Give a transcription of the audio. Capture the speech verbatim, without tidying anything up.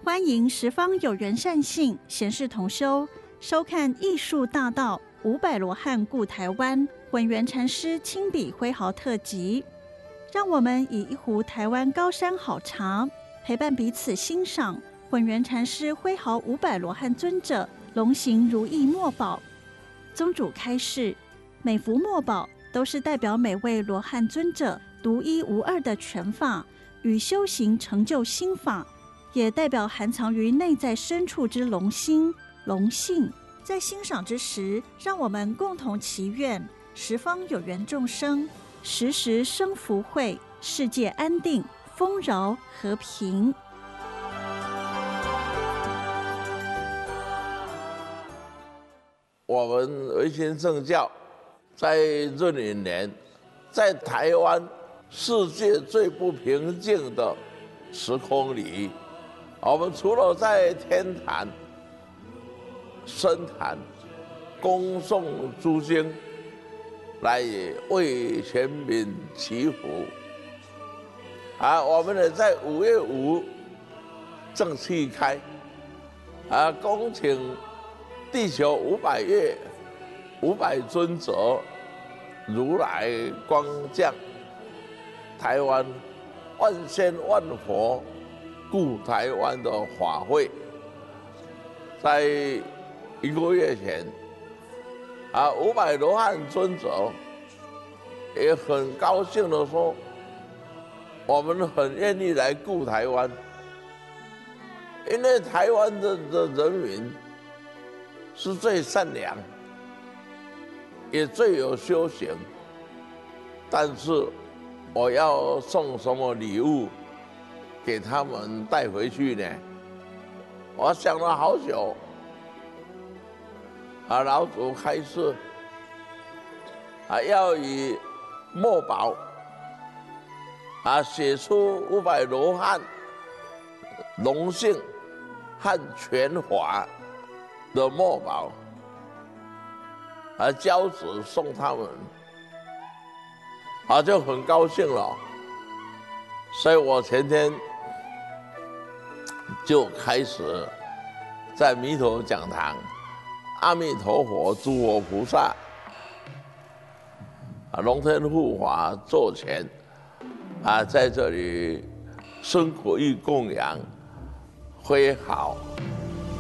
欢迎十方有缘善信贤士同修收看艺术大道五百罗汉顾台湾混元禅师亲笔挥毫特辑，让我们以一壶台湾高山好茶，陪伴彼此欣赏混元禅师挥毫五百罗汉尊者龙行如意墨宝。宗主开示，每幅墨宝都是代表每位罗汉尊者独一无二的权法与修行成就心法，也代表含藏于内在深处之龙心龙性。在欣赏之时，让我们共同祈愿十方有缘众生时时生福慧，世界安定丰饶和平。 我们维新正教在闰寅年，在台湾世界最不平静的时空里，我们除了在天坛深坛恭送诸经，来为全民祈福啊，我们呢在五月五正气开啊，恭请地球五百月五百尊者如来光降台湾，万仙万佛顾台湾的法会，在一个月前啊，五百罗汉尊者也很高兴的说，我们很愿意来顾台湾，因为台湾的的人民是最善良，也最有修行。但是我要送什么礼物给他们带回去呢？我想了好久。啊，老祖开示，啊，要以墨宝啊写出五百罗汉龙性和全法的墨宝，啊，交子送他们，啊，就很高兴了。所以我前天就开始在弥陀讲堂。阿弥陀佛，诸佛菩萨，啊，龙天护法座前，啊，在这里生活与供养，挥毫